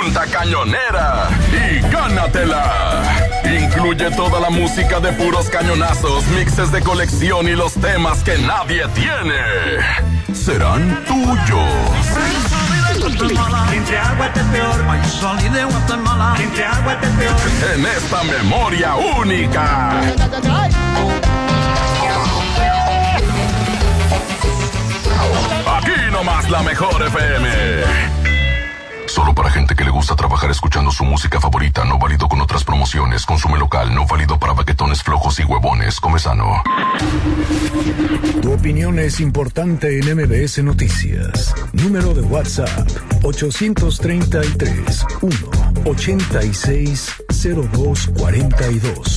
Punta Cañonera y gánatela. Incluye toda la música de puros cañonazos, mixes de colección y los temas que nadie tiene. Serán tuyos. Entre agua te peor, salí de Guatemala. Entre agua te peor. En esta memoria única. Aquí nomás la mejor FM. Solo para gente que le gusta trabajar escuchando su música favorita, no válido con otras promociones. Consume local, no válido para baquetones flojos y huevones. Come sano. Tu opinión es importante en MBS Noticias. Número de WhatsApp: 833-186-0242.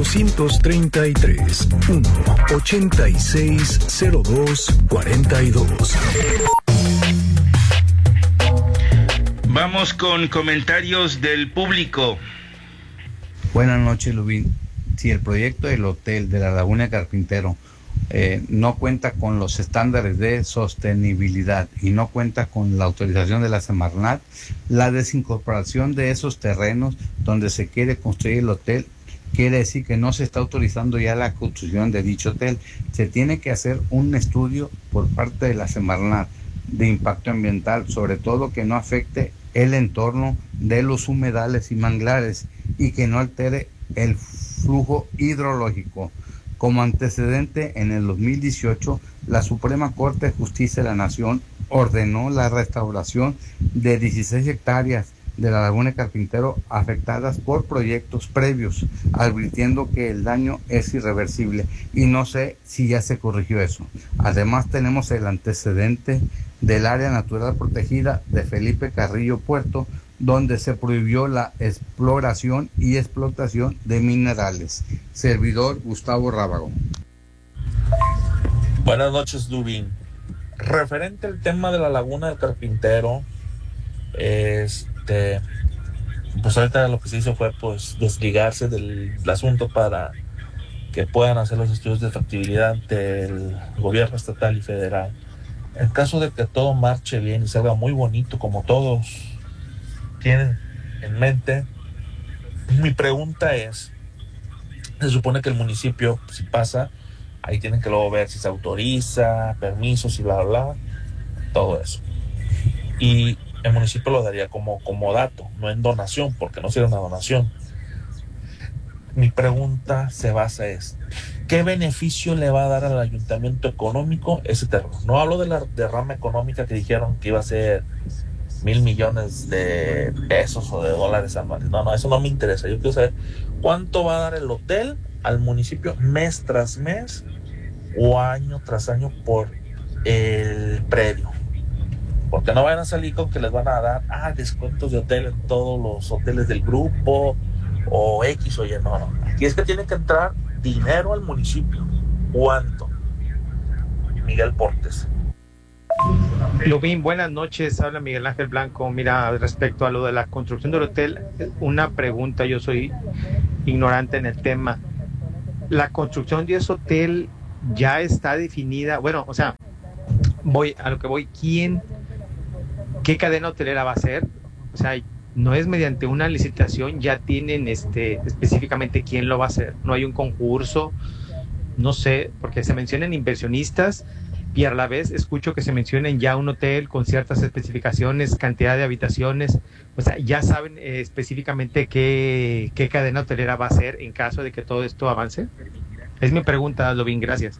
833-186-0242. Vamos con comentarios del público. Buenas noches, Lubín. Si el proyecto del hotel de la Laguna Carpintero no cuenta con los estándares de sostenibilidad y no cuenta con la autorización de la Semarnat, la desincorporación de esos terrenos donde se quiere construir el hotel quiere decir que no se está autorizando ya la construcción de dicho hotel. Se tiene que hacer un estudio por parte de la Semarnat de impacto ambiental, sobre todo que no afecte el entorno de los humedales y manglares y que no altere el flujo hidrológico. Como antecedente, en el 2018, la Suprema Corte de Justicia de la Nación ordenó la restauración de 16 hectáreas de la Laguna Carpintero afectadas por proyectos previos, advirtiendo que el daño es irreversible y no sé si ya se corrigió eso. Además, tenemos el antecedente del área natural protegida de Felipe Carrillo Puerto, donde se prohibió la exploración y explotación de minerales. Servidor Gustavo Rábago. Buenas noches, Dubín. Referente al tema de la Laguna del Carpintero, pues ahorita lo que se hizo fue pues desligarse del asunto para que puedan hacer los estudios de factibilidad del gobierno estatal y federal. En caso de que todo marche bien y salga muy bonito como todos tienen en mente, mi pregunta es, se supone que el municipio, si pasa, ahí tienen que luego ver si se autoriza, permisos y bla, bla, bla, todo eso. Y el municipio lo daría como dato, no en donación, porque no sería una donación. Mi pregunta se basa en, ¿qué beneficio le va a dar al ayuntamiento económico ese terreno? No hablo de la derrama económica que dijeron que iba a ser 1,000 millones de pesos o de dólares anuales. No, eso no me interesa. Yo quiero saber cuánto va a dar el hotel al municipio mes tras mes o año tras año por el predio. Porque no van a salir con que les van a dar descuentos de hotel en todos los hoteles del grupo o X o Y. No. Aquí es que tiene que entrar dinero al municipio. ¿Cuánto? Miguel Portes. Lubín, buenas noches, habla Miguel Ángel Blanco. Mira, respecto a lo de la construcción del hotel, una pregunta, yo soy ignorante en el tema. La construcción de ese hotel ya está definida, bueno, o sea, voy a lo que voy, ¿qué cadena hotelera va a ser? O sea, no es mediante una licitación, ya tienen específicamente quién lo va a hacer, no hay un concurso, no sé, porque se mencionan inversionistas y a la vez escucho que se mencionen ya un hotel con ciertas especificaciones, cantidad de habitaciones, o sea, ya saben específicamente qué cadena hotelera va a ser en caso de que todo esto avance. Es mi pregunta, Lubín, gracias.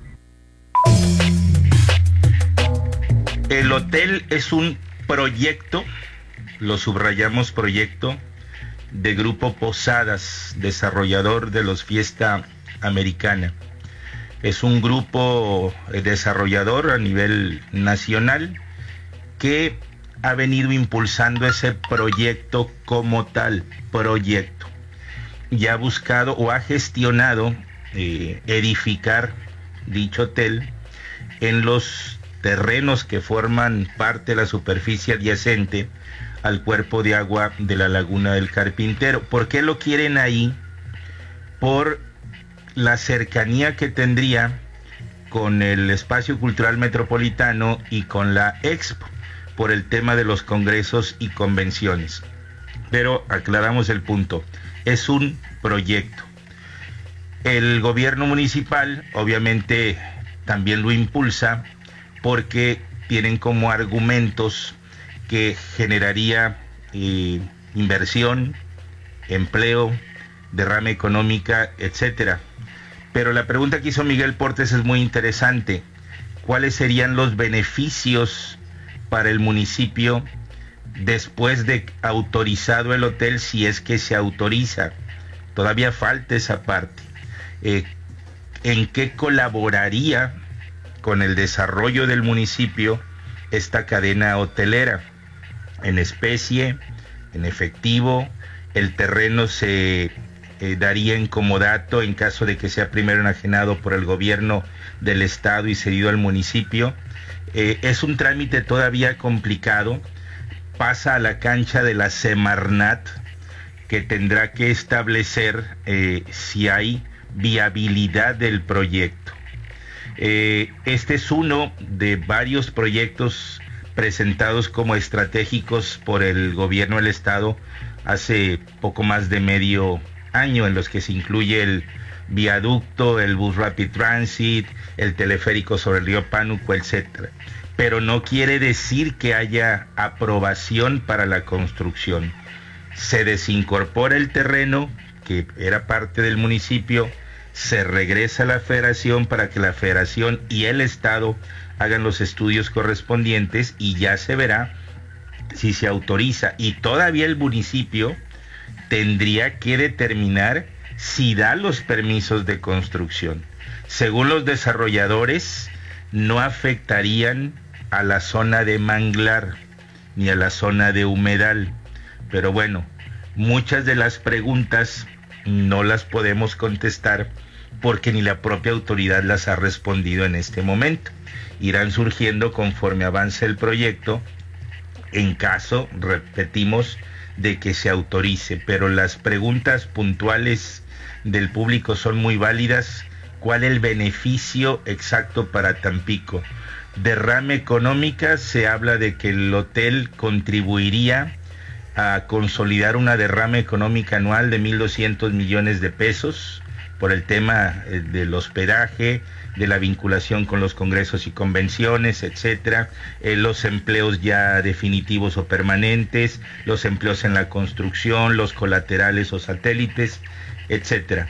El hotel es un proyecto, lo subrayamos proyecto, de Grupo Posadas, desarrollador de los Fiesta Americana. Es un grupo desarrollador a nivel nacional que ha venido impulsando ese proyecto como tal, proyecto. Ya ha buscado o ha gestionado edificar dicho hotel en los terrenos que forman parte de la superficie adyacente al cuerpo de agua de la Laguna del Carpintero. ¿Por qué lo quieren ahí? Por la cercanía que tendría con el Espacio Cultural Metropolitano y con la Expo, por el tema de los congresos y convenciones. pero aclaramos el punto. Es un proyecto. El gobierno municipal obviamente también lo impulsa porque tienen como argumentos que generaría inversión, empleo, derrama económica, etcétera. Pero la pregunta que hizo Miguel Portes es muy interesante. ¿Cuáles serían los beneficios para el municipio después de autorizado el hotel, si es que se autoriza? Todavía falta esa parte. ¿En qué colaboraría con el desarrollo del municipio esta cadena hotelera? En especie, en efectivo, el terreno se daría en comodato en caso de que sea primero enajenado por el gobierno del estado y cedido al municipio. Es un trámite todavía complicado. Pasa a la cancha de la Semarnat, que tendrá que establecer si hay viabilidad del proyecto. Este es uno de varios proyectos presentados como estratégicos por el gobierno del estado hace poco más de medio año, en los que se incluye el viaducto, el bus Rapid Transit, el teleférico sobre el río Pánuco, etcétera. Pero no quiere decir que haya aprobación para la construcción. Se desincorpora el terreno, que era parte del municipio, se regresa a la federación para que la federación y el estado hagan los estudios correspondientes y ya se verá si se autoriza. Y todavía el municipio tendría que determinar si da los permisos de construcción. Según los desarrolladores, no afectarían a la zona de manglar ni a la zona de humedal. Pero bueno, muchas de las preguntas no las podemos contestar porque ni la propia autoridad las ha respondido en este momento. Irán surgiendo conforme avance el proyecto, en caso, repetimos, de que se autorice. Pero las preguntas puntuales del público son muy válidas. ¿Cuál es el beneficio exacto para Tampico? Derrama económica, se habla de que el hotel contribuiría a consolidar una derrama económica anual de 1,200 millones de pesos por el tema del hospedaje, de la vinculación con los congresos y convenciones, etcétera, los empleos ya definitivos o permanentes, los empleos en la construcción, los colaterales o satélites, etcétera.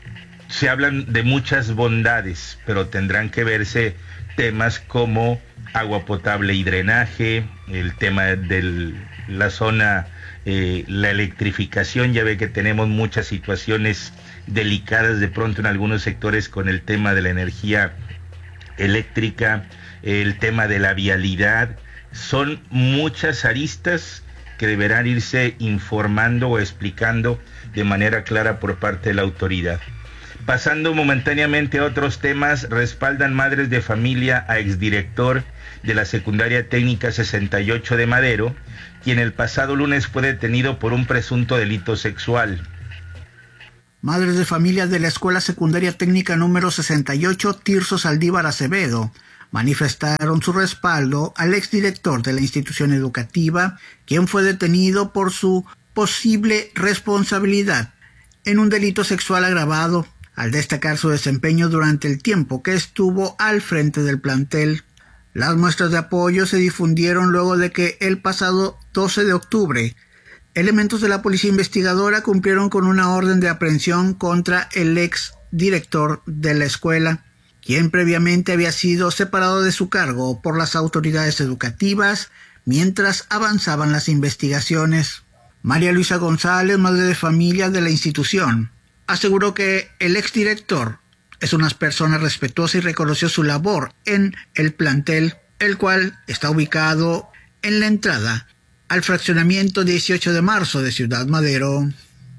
Se hablan de muchas bondades, pero tendrán que verse temas como agua potable y drenaje, el tema de la zona, la electrificación. Ya ve que tenemos muchas situaciones delicadas de pronto en algunos sectores con el tema de la energía eléctrica, el tema de la vialidad. Son muchas aristas que deberán irse informando o explicando de manera clara por parte de la autoridad. Pasando momentáneamente a otros temas, respaldan madres de familia a exdirector de la Secundaria Técnica 68 de Madero, quien el pasado lunes fue detenido por un presunto delito sexual. Madres de familia de la Escuela Secundaria Técnica número 68, Tirso Saldívar Acevedo, manifestaron su respaldo al exdirector de la institución educativa, quien fue detenido por su posible responsabilidad en un delito sexual agravado, al destacar su desempeño durante el tiempo que estuvo al frente del plantel. Las muestras de apoyo se difundieron luego de que el pasado 12 de octubre elementos de la policía investigadora cumplieron con una orden de aprehensión contra el ex director de la escuela, quien previamente había sido separado de su cargo por las autoridades educativas mientras avanzaban las investigaciones. María Luisa González, madre de familia de la institución, aseguró que el exdirector es una persona respetuosa y reconoció su labor en el plantel, el cual está ubicado en la entrada al fraccionamiento 18 de marzo de Ciudad Madero.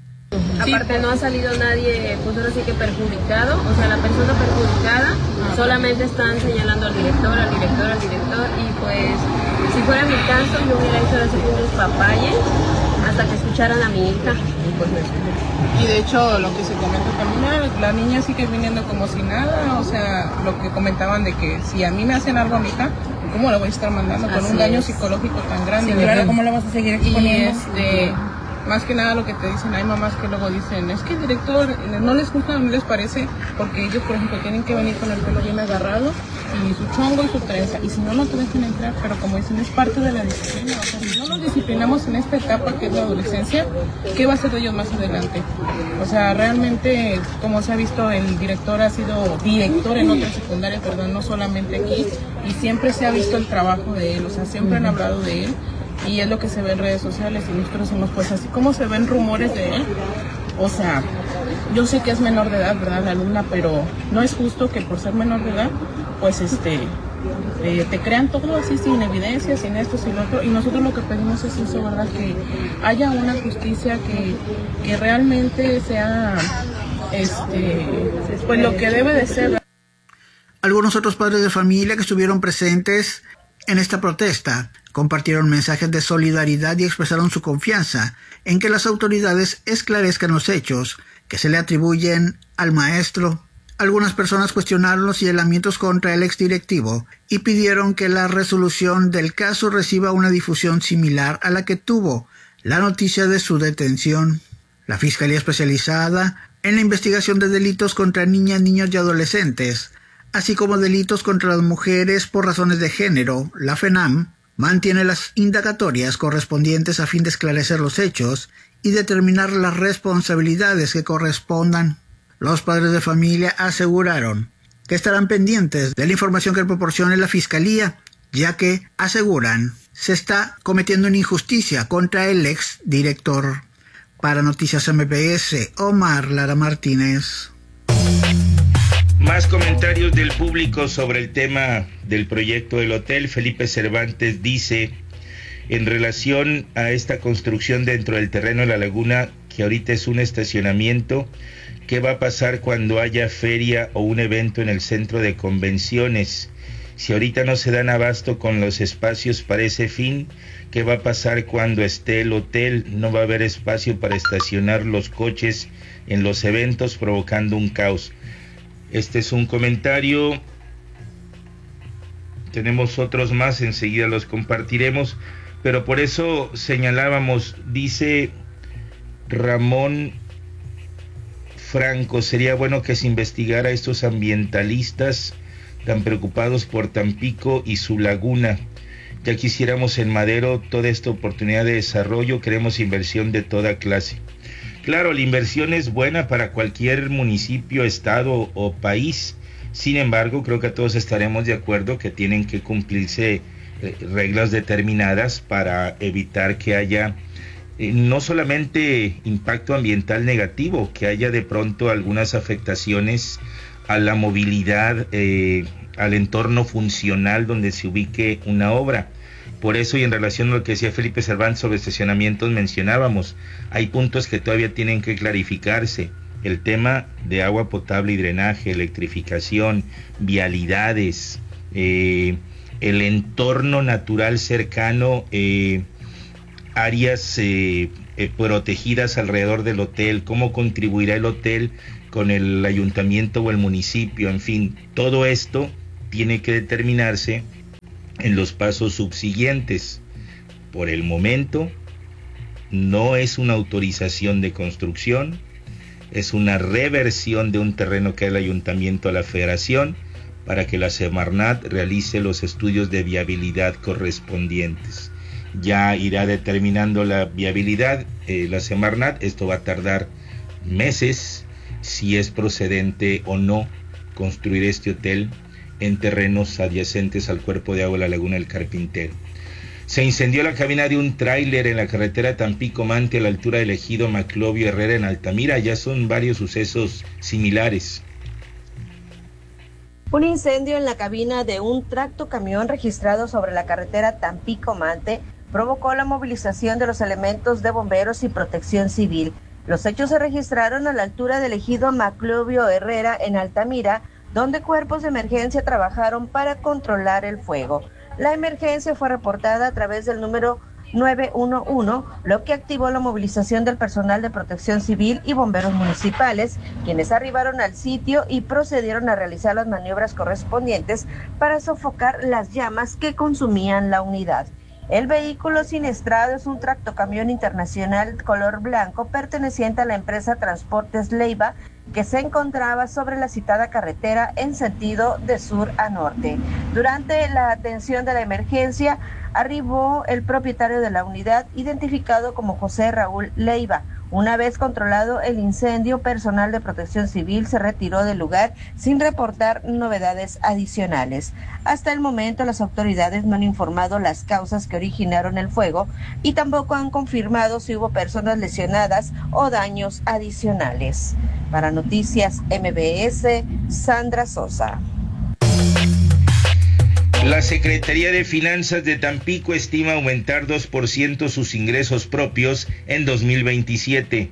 Aparte no ha salido nadie, pues ahora sí que perjudicado, o sea, la persona perjudicada, solamente están señalando al director, y pues, si fuera mi caso, yo hubiera hecho así un despapalle hasta que escucharan a mi hija, y pues me escuché. Y de hecho, lo que se comenta también, la niña sigue viniendo como si nada, o sea, lo que comentaban de que si a mí me hacen algo a mi hija, ¿cómo la voy a estar mandando con un daño psicológico tan grande? Sí, claro, ¿cómo la vas a seguir exponiendo? más que nada lo que te dicen, hay mamás que luego dicen, es que el director no les gusta, no les parece, porque ellos, por ejemplo, tienen que venir con el pelo bien agarrado y su chongo y su trenza, y si no, no te dejan entrar, pero como dicen, es parte de la disciplina. O sea, si no los disciplinamos en esta etapa que es la adolescencia, ¿qué va a ser de ellos más adelante? O sea, realmente, como se ha visto, el director ha sido director en otras secundarias, ¿verdad? No solamente aquí, y siempre se ha visto el trabajo de él, o sea, siempre han hablado de él, y es lo que se ve en redes sociales, y nosotros decimos, pues así como se ven rumores de él, o sea, yo sé que es menor de edad, ¿verdad? La alumna, pero no es justo que por ser menor de edad, pues te crean todo así sin evidencia, sin esto, sin lo otro, y nosotros lo que pedimos es eso, ¿verdad? Que haya una justicia que realmente sea, pues lo que debe de ser, ¿verdad? Algunos otros padres de familia que estuvieron presentes en esta protesta compartieron mensajes de solidaridad y expresaron su confianza en que las autoridades esclarezcan los hechos que se le atribuyen al maestro. Algunas personas cuestionaron los señalamientos contra el exdirectivo y pidieron que la resolución del caso reciba una difusión similar a la que tuvo la noticia de su detención. La Fiscalía Especializada en la Investigación de Delitos contra Niñas, Niños y Adolescentes, así como delitos contra las mujeres por razones de género, la FENAM, mantiene las indagatorias correspondientes a fin de esclarecer los hechos y determinar las responsabilidades que correspondan. Los padres de familia aseguraron que estarán pendientes de la información que proporcione la Fiscalía, ya que, aseguran, se está cometiendo una injusticia contra el ex director. Para Noticias MBS, Omar Lara Martínez. Más comentarios del público sobre el tema del proyecto del hotel. Felipe Cervantes dice, en relación a esta construcción dentro del terreno de la laguna, que ahorita es un estacionamiento, ¿qué va a pasar cuando haya feria o un evento en el centro de convenciones? Si ahorita no se dan abasto con los espacios para ese fin, ¿qué va a pasar cuando esté el hotel? No va a haber espacio para estacionar los coches en los eventos, provocando un caos. Este es un comentario. Tenemos otros más, enseguida los compartiremos, pero por eso señalábamos, dice Ramón Franco, sería bueno que se investigara a estos ambientalistas tan preocupados por Tampico y su laguna. Ya quisiéramos en Madero toda esta oportunidad de desarrollo, queremos inversión de toda clase. Claro, la inversión es buena para cualquier municipio, estado o país. Sin embargo, creo que todos estaremos de acuerdo que tienen que cumplirse reglas determinadas para evitar que haya no solamente impacto ambiental negativo, que haya de pronto algunas afectaciones a la movilidad, al entorno funcional donde se ubique una obra. Por eso, y en relación a lo que decía Felipe Cervantes sobre estacionamientos, mencionábamos, hay puntos que todavía tienen que clarificarse. El tema de agua potable y drenaje, electrificación, vialidades, el entorno natural cercano, áreas protegidas alrededor del hotel, cómo contribuirá el hotel con el ayuntamiento o el municipio, en fin, todo esto tiene que determinarse en los pasos subsiguientes. Por el momento, no es una autorización de construcción, es una reversión de un terreno que da el ayuntamiento a la federación para que la Semarnat realice los estudios de viabilidad correspondientes. Ya irá determinando la viabilidad la Semarnat, esto va a tardar meses, si es procedente o no construir este hotel en terrenos adyacentes al cuerpo de agua de la laguna del Carpintero. Se incendió la cabina de un tráiler en la carretera Tampico-Mante a la altura del ejido Maclovio Herrera en Altamira. Ya son varios sucesos similares. Un incendio en la cabina de un tractocamión registrado sobre la carretera Tampico-Mante provocó la movilización de los elementos de bomberos y protección civil. Los hechos se registraron a la altura del ejido Maclovio Herrera en Altamira, donde cuerpos de emergencia trabajaron para controlar el fuego. La emergencia fue reportada a través del número 911, lo que activó la movilización del personal de protección civil y bomberos municipales, quienes arribaron al sitio y procedieron a realizar las maniobras correspondientes para sofocar las llamas que consumían la unidad. El vehículo siniestrado es un tractocamión internacional color blanco perteneciente a la empresa Transportes Leiva, que se encontraba sobre la citada carretera en sentido de sur a norte. Durante la atención de la emergencia, arribó el propietario de la unidad, identificado como José Raúl Leiva. Una vez controlado el incendio, personal de Protección Civil se retiró del lugar sin reportar novedades adicionales. Hasta el momento, las autoridades no han informado las causas que originaron el fuego y tampoco han confirmado si hubo personas lesionadas o daños adicionales. Para Noticias MBS, Sandra Sosa. La Secretaría de Finanzas de Tampico estima aumentar 2% sus ingresos propios en 2027.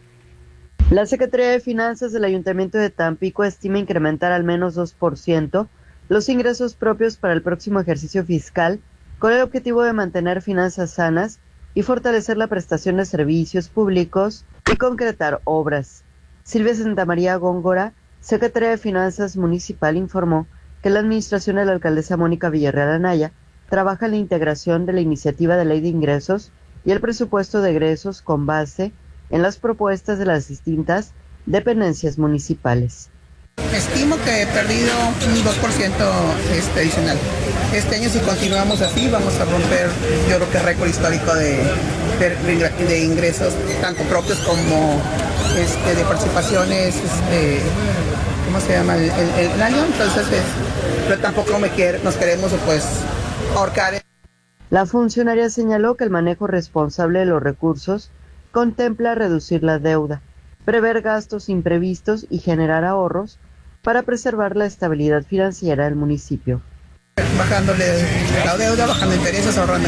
La Secretaría de Finanzas del Ayuntamiento de Tampico estima incrementar al menos 2% los ingresos propios para el próximo ejercicio fiscal, con el objetivo de mantener finanzas sanas y fortalecer la prestación de servicios públicos y concretar obras. Silvia Santamaría Góngora, Secretaria de Finanzas Municipal, informó que la administración de la alcaldesa Mónica Villarreal Anaya trabaja en la integración de la iniciativa de ley de ingresos y el presupuesto de egresos con base en las propuestas de las distintas dependencias municipales. Estimo que he perdido un 2% adicional. Este año, si continuamos así, vamos a romper, yo creo que récord histórico de ingresos, tanto propios como de participaciones, ¿cómo se llama? El año. Entonces, pero tampoco nos queremos ahorcar. La funcionaria señaló que el manejo responsable de los recursos contempla reducir la deuda, prever gastos imprevistos y generar ahorros para preservar la estabilidad financiera del municipio. Bajándole la deuda, bajando intereses, ahorrando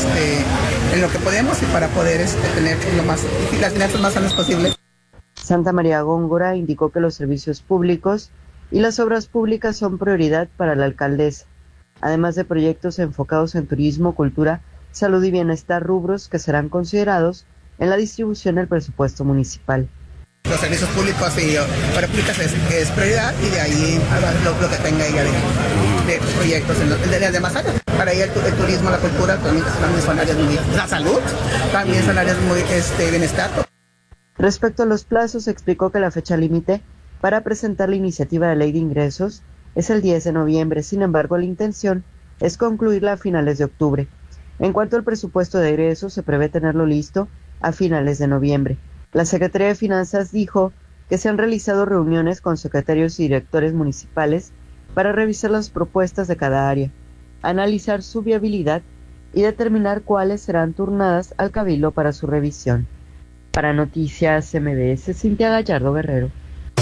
en lo que podemos y para poder tener las finanzas más sanas posibles. Santa María Góngora indicó que los servicios públicos y las obras públicas son prioridad para la alcaldesa, además de proyectos enfocados en turismo, cultura, salud y bienestar, rubros que serán considerados en la distribución del presupuesto municipal. Los servicios públicos y obras públicas es prioridad, y de ahí lo que tenga ella de proyectos de las demás áreas. Para ella el turismo, la cultura también son áreas muy... La salud también son áreas muy bienestar. Respecto a los plazos, explicó que la fecha límite para presentar la iniciativa de ley de ingresos es el 10 de noviembre, sin embargo la intención es concluirla a finales de octubre. En cuanto al presupuesto de egresos, se prevé tenerlo listo a finales de noviembre. La Secretaría de Finanzas dijo que se han realizado reuniones con secretarios y directores municipales para revisar las propuestas de cada área, analizar su viabilidad y determinar cuáles serán turnadas al Cabildo para su revisión. Para Noticias MBS, Cintia Gallardo Guerrero.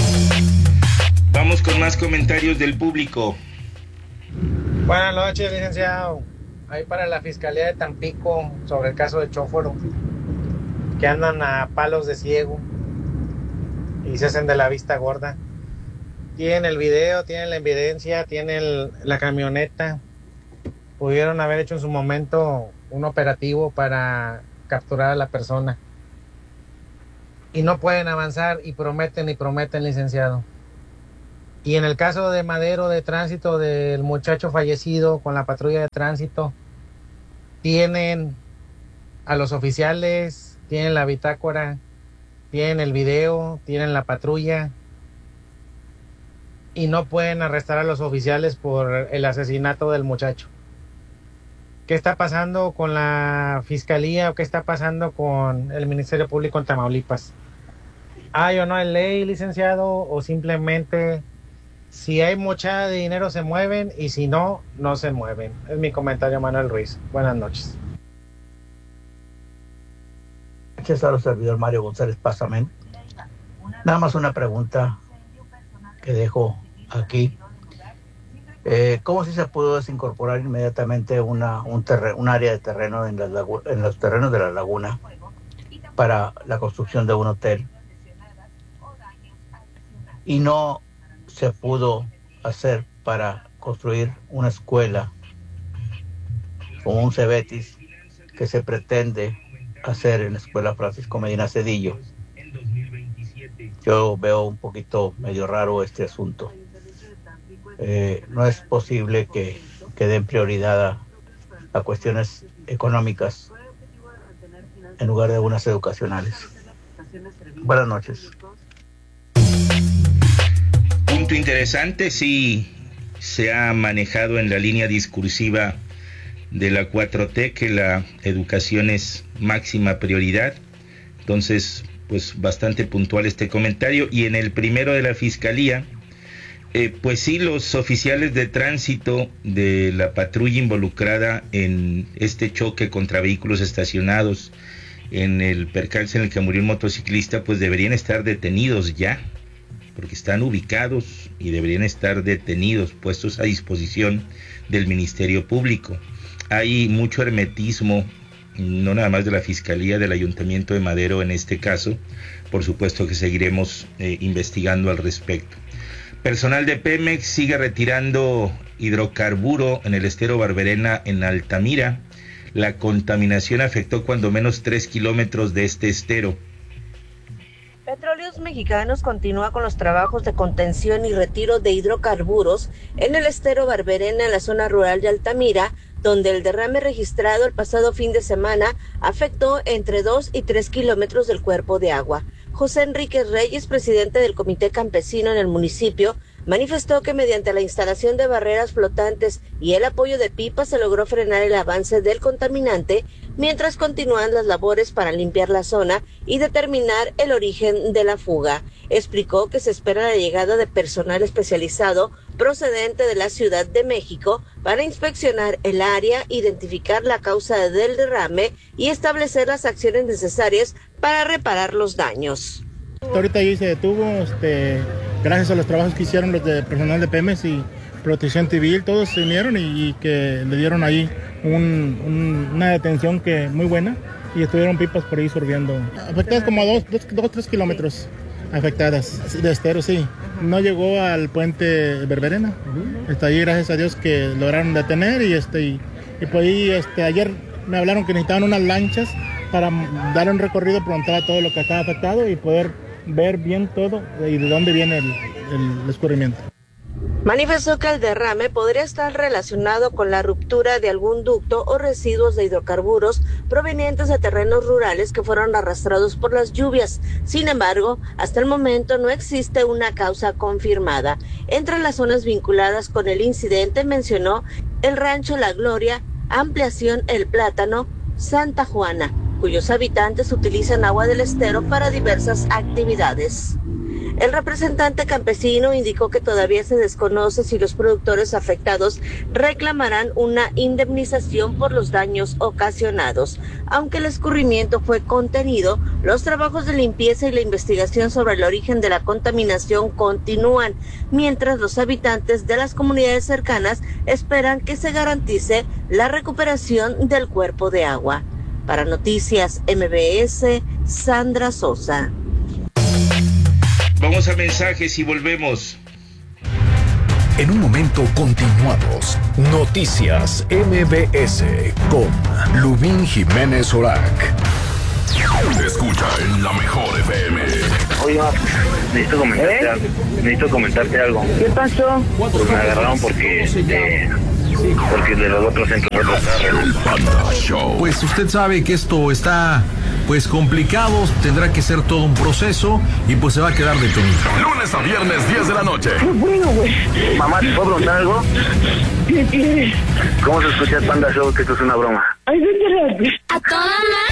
Vamos con más comentarios del público. Buenas noches, licenciado. Ahí para la Fiscalía de Tampico, sobre el caso de Chóforo, que andan a palos de ciego y se hacen de la vista gorda. Tienen el video, tienen la evidencia, tienen la camioneta. Pudieron haber hecho en su momento un operativo para capturar a la persona. Y no pueden avanzar y prometen, licenciado. Y en el caso de Madero, de tránsito, del muchacho fallecido con la patrulla de tránsito, tienen a los oficiales, tienen la bitácora, tienen el video, tienen la patrulla, y no pueden arrestar a los oficiales por el asesinato del muchacho. ¿Qué está pasando con la Fiscalía o qué está pasando con el Ministerio Público en Tamaulipas? ¿Hay o no hay ley, licenciado? ¿O simplemente si hay mochada de dinero se mueven y si no, no se mueven? Es mi comentario, Manuel Ruiz. Buenas noches. Gracias a los servidor Mario González Pasamen. Nada más una pregunta que dejo aquí. ¿Cómo si se pudo desincorporar inmediatamente un área de terreno en los terrenos de la laguna para la construcción de un hotel? Y no se pudo hacer para construir una escuela como un Cebetis que se pretende hacer en la Escuela Francisco Medina Cedillo. Yo veo un poquito medio raro este asunto. No es posible que den prioridad a cuestiones económicas en lugar de unas educacionales. Buenas noches. Punto interesante, sí se ha manejado en la línea discursiva de la 4T que la educación es máxima prioridad. Entonces, pues bastante puntual este comentario. Y en el primero de la Fiscalía, pues sí, los oficiales de tránsito de la patrulla involucrada en este choque contra vehículos estacionados, en el percance en el que murió un motociclista, pues deberían estar detenidos ya, porque están ubicados y deberían estar detenidos, puestos a disposición del Ministerio Público. Hay mucho hermetismo, no nada más de la Fiscalía, del Ayuntamiento de Madero en este caso. Por supuesto que seguiremos investigando al respecto. Personal de Pemex sigue retirando hidrocarburo en el estero Barberena en Altamira. La contaminación afectó cuando menos 3 kilómetros de este estero. Petróleos Mexicanos continúa con los trabajos de contención y retiro de hidrocarburos en el estero Barberena, en la zona rural de Altamira, donde el derrame registrado el pasado fin de semana afectó entre 2 y 3 kilómetros del cuerpo de agua. José Enrique Reyes, presidente del Comité Campesino en el municipio, manifestó que mediante la instalación de barreras flotantes y el apoyo de pipas se logró frenar el avance del contaminante, mientras continúan las labores para limpiar la zona y determinar el origen de la fuga. Explicó que se espera la llegada de personal especializado procedente de la Ciudad de México para inspeccionar el área, identificar la causa del derrame y establecer las acciones necesarias para reparar los daños. Ahorita ahí se detuvo, gracias a los trabajos que hicieron los de personal de Pemex y Protección Civil, todos se unieron y que le dieron ahí una detención que muy buena y estuvieron pipas por ahí sorbiendo. Afectadas como 2-3 kilómetros afectadas de estero, sí. No llegó al puente Barberena. Está ahí, gracias a Dios que lograron detener y pues ahí ayer me hablaron que necesitaban unas lanchas para dar un recorrido, preguntar a todo lo que estaba afectado y poder ver bien todo y de dónde viene el escurrimiento. Manifestó que el derrame podría estar relacionado con la ruptura de algún ducto o residuos de hidrocarburos provenientes de terrenos rurales que fueron arrastrados por las lluvias. Sin embargo, hasta el momento no existe una causa confirmada. Entre las zonas vinculadas con el incidente mencionó el Rancho La Gloria, Ampliación El Plátano, Santa Juana, cuyos habitantes utilizan agua del estero para diversas actividades. El representante campesino indicó que todavía se desconoce si los productores afectados reclamarán una indemnización por los daños ocasionados. Aunque el escurrimiento fue contenido, los trabajos de limpieza y la investigación sobre el origen de la contaminación continúan, mientras los habitantes de las comunidades cercanas esperan que se garantice la recuperación del cuerpo de agua. Para Noticias MBS, Sandra Sosa. Vamos a mensajes y volvemos. En un momento continuamos. Noticias MBS con Lubín Jiménez Orac. Escucha en la mejor FM. Oye, necesito comentarte algo. ¿Qué pasó? Pues me agarraron porque de los otros centros Pues usted sabe que esto está pues complicado, tendrá que ser todo un proceso y pues se va a quedar detenido. Lunes a viernes, 10 de la noche. Qué bueno, güey. Mamá, ¿te puedo preguntar algo? ¿Qué quieres? ¿Cómo se escucha el Panda Show? Que esto es una broma. Ay, vete. A toda